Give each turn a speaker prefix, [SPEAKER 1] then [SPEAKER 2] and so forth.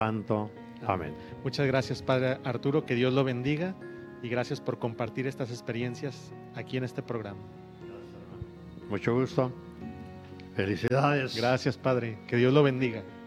[SPEAKER 1] Santo. Amén.
[SPEAKER 2] Muchas gracias, Padre Arturo, que Dios lo bendiga y gracias por compartir estas experiencias aquí en este programa.
[SPEAKER 1] Mucho gusto. Felicidades.
[SPEAKER 2] Gracias, Padre, que Dios lo bendiga.